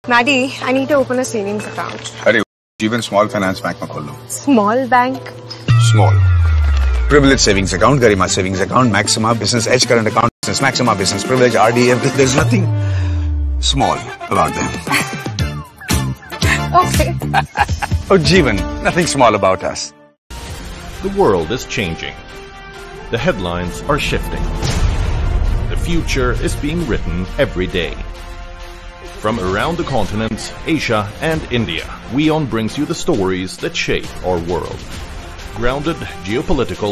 Maddie, I need to open a savings account. अरे जीवन small finance bank में खोल लो. Small bank? Small. Privilege savings account, Garima savings account, Maxima business edge current account, business Maxima business privilege, RD, everything. There's nothing small about them. Okay. Oh, Jeevan, nothing small about us. The world is changing. The headlines are shifting. The future is being written every day. From around the continents, Asia and India, WION brings you the stories that shape our world. Grounded geopolitical